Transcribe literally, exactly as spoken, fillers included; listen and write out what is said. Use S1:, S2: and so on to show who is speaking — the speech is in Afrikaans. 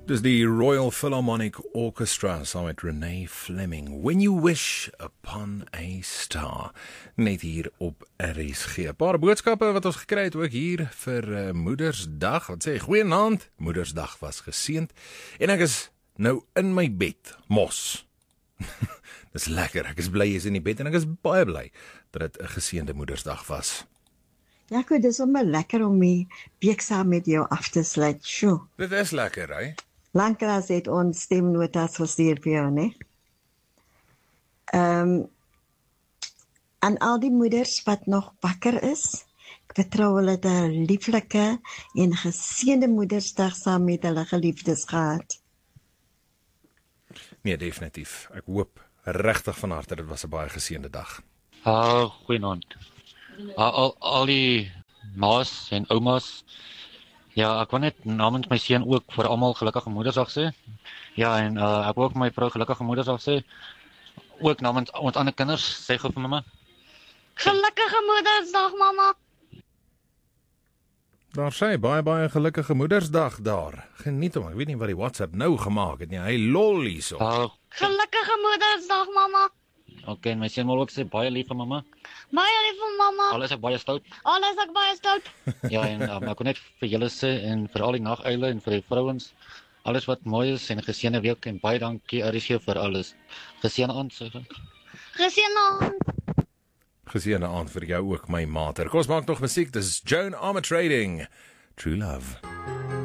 S1: Dis die Royal Philharmonic Orchestra saam met Renee Fleming. When you wish upon a star. Net hier op R S G. 'n Paar boodskappe wat ons gekry het ook hier vir uh, Moedersdag. Wat sê, goeienaand, Moedersdag was geseënd. En ek is nou in my bed, mos. Dis lekker, ek is bly jy is in die bed en ek is baie bly dat dit 'n geseënde Moedersdag was.
S2: Ja, goed, dis sommer lekker om die week saam met jou af te sluit. Sjoe.
S1: Dit is lekker, hè?
S2: Lanklaas het ons stemnotas gestuur vir jou, né? Ehm um, aan al die moeders wat nog wakker is, ek vertrou hulle het 'n lieflike en geseënde Moedersdag saam met hulle geliefdes gehad.
S1: Nee, definitief. Ek hoop regtig van harte dit was 'n baie geseënde dag.
S3: Ah, uh, goeienaand. Al, al, al die ma's en ouma's, ja, ek wil net namens my seun ook vir almal gelukkige Moedersdag sê. Ja, en uh, ek wil ook my vrou gelukkige Moedersdag sê. Ook namens ons ander kinders, sê gou vir mamma.
S4: Gelukkige Moedersdag, mamma.
S1: Daar sê baie baie gelukkige Moedersdag daar. Geniet hom. Ek weet nie wat die WhatsApp nou gemaak het nie. Hy lol hierso.
S3: Uh,
S4: Gelukkige Moedersdag, mamma.
S3: Okay, en my seun wil ook sê baie lief vir mamma.
S4: Baie lief vir mamma.
S3: Alles ek baie stout.
S4: Alles ek baie stout.
S3: Ja, en uh, ek wil net vir julle sê en vir al die naguile en vir die vrouens, alles wat mooi is en 'n geseënde week en baie dankie R S G vir alles. Geseënde aand sê ek.
S4: Geseënde aand.
S1: Geseënde aand vir jou ook, my mater. Kom ons maak nog musiek. Dis Joan Armatrading. True Love.